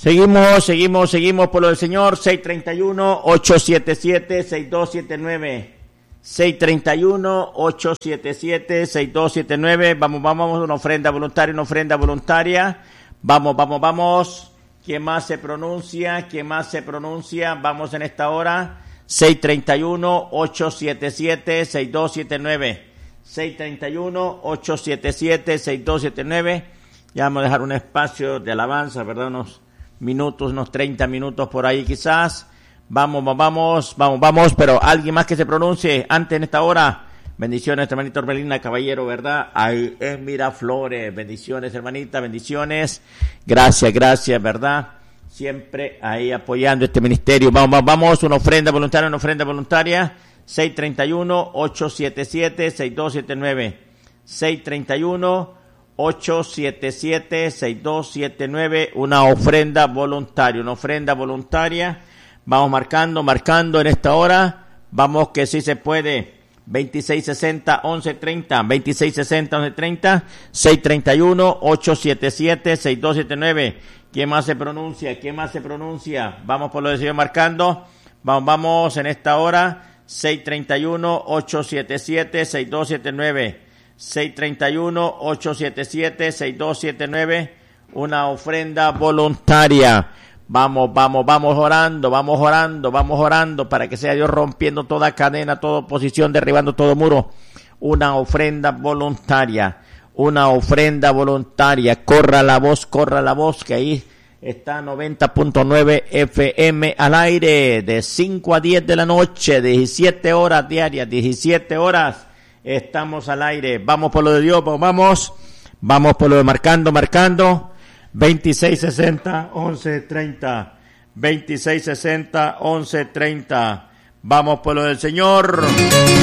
Seguimos por lo del señor. 631-877-6279. 631-877-6279. Vamos, una ofrenda voluntaria. Vamos. ¿Quién más se pronuncia? Vamos en esta hora. 631-877-6279. 631-877-6279. Ya vamos a dejar un espacio de alabanza, ¿verdad? Unos 30 minutos por ahí quizás. Vamos, pero alguien más que se pronuncie antes en esta hora. Bendiciones, hermanita Orbelina Caballero, ¿verdad? Ahí es Miraflores. Bendiciones, hermanita, bendiciones. Gracias, ¿verdad? Siempre ahí apoyando este ministerio. Vamos, una ofrenda voluntaria. 631-877-6279. 631-877-6279. Una ofrenda voluntaria. Vamos marcando en esta hora. Vamos que sí se puede. 2660-1130. 2660-1130. 631-877-6279. ¿Quién más se pronuncia? Vamos por lo de señor marcando. Vamos en esta hora. 631-877-6279. 631-877-6279. Una ofrenda voluntaria. Vamos orando para que sea Dios rompiendo toda cadena, toda oposición, derribando todo muro. Una ofrenda voluntaria. Corra la voz, que ahí está 90.9 FM al aire, de 5 a 10 de la noche, 17 horas diarias, 17 horas. Estamos al aire. Vamos por lo de Dios, vamos por lo de marcando. 2660-1130. 2660-1130. Vamos por lo del Señor.